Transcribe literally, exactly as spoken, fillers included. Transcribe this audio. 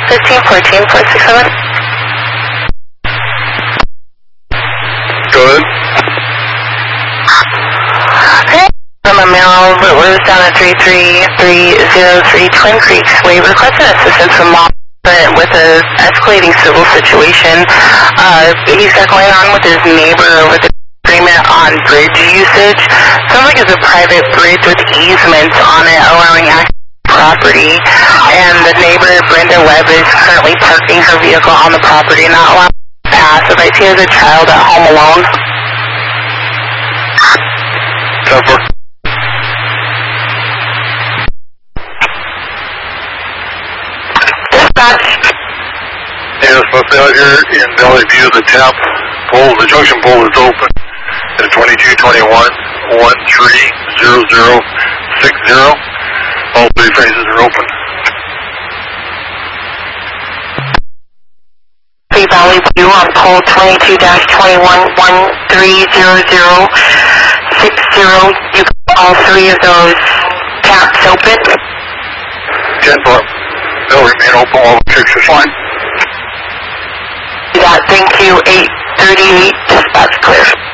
fifteen fourteen four six seven. Go ahead. Hey, I'm a male that lives down at three three three zero three Twin Creeks Way, requesting assistance from mom with an escalating civil situation. Uh, he's got going on with his neighbor over the agreement on bridge usage. Sounds like it's a private bridge with easements on it allowing access to property. And the neighbor, Brenda Webb, is currently parking her vehicle on the property, not allowing to pass. If I see her as a child at home alone. Cover. Dispatch. Yeah, supposed to be out here in Valley View. The tap pole, the junction pole is open. At twenty-two twenty-one one three zero zero six zero. All three phases are open. Valley View on pole twenty-two twenty-one one three zero zero six zero. You got all three of those taps open? ten four. They'll remain open while the fix is fine. That, thank you. eight thirty-eight, dispatch clear.